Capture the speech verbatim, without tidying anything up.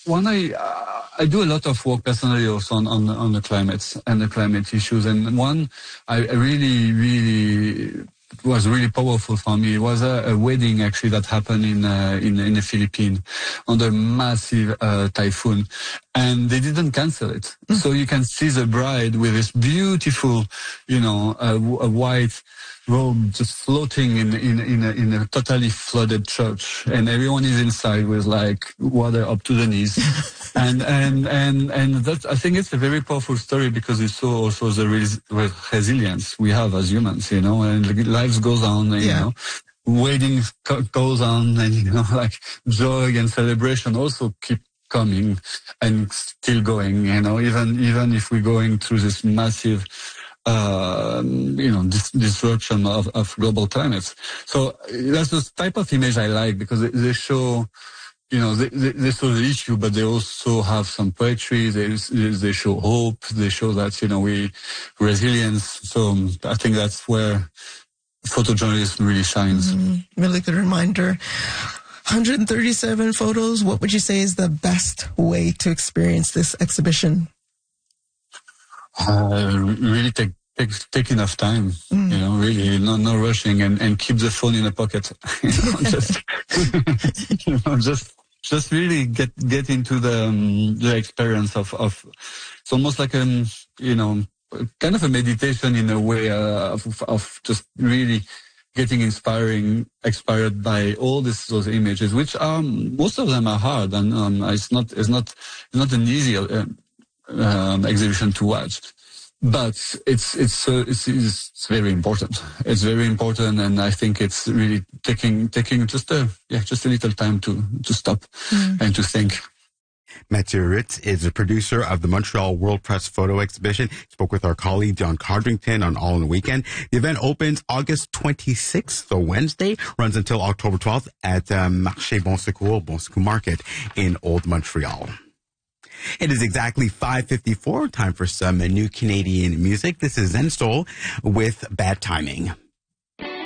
One, I uh, I do a lot of work personally also on, on on the climate and the climate issues. And one, I really really was really powerful for me. It was a, a wedding actually that happened in uh, in in the Philippines under massive uh, typhoon, and they didn't cancel it. Mm. So you can see the bride with this beautiful, you know, uh, a white robe just floating in in in a, in a totally flooded church, and everyone is inside with like water up to the knees, and and and and that, I think it's a very powerful story because it shows also the res- resilience we have as humans, you know, and life goes on, and, yeah. you know, wedding co- goes on, and you know, like joy and celebration also keep coming and still going, you know, even even if we're going through this massive. Uh, you know, dis- disruption of, of global climates. So that's the type of image I like because they, they show, you know, they, they, they show the issue, but they also have some poetry. They they show hope. They show that, you know, we resilience. So I think that's where photojournalism really shines. Mm-hmm. Really good reminder. one hundred thirty-seven photos. What would you say is the best way to experience this exhibition? Uh, really take, take take enough time, mm. you know, really, no no rushing, and, and keep the phone in a pocket. you know, just, you know, just just really get get into the um, the experience of of. It's almost like um you know kind of a meditation in a way uh, of of just really getting inspiring inspired by all this those images, which are most of them are hard, and um, it's not it's not it's not an easy. Uh, Um, exhibition to watch, but it's it's, uh, it's it's very important. It's very important, and I think it's really taking taking just a yeah just a little time to to stop mm. and to think. Mathieu Ritz is the producer of the Montreal World Press Photo Exhibition. He spoke with our colleague John Codrington on All in the Weekend. The event opens August twenty-sixth, so Wednesday, runs until October twelfth at um, Marché Bon Secours, Bon Secours Market in Old Montreal. It is exactly five fifty-four. Time for some new Canadian music. This is Zen Soul with Bad Timing.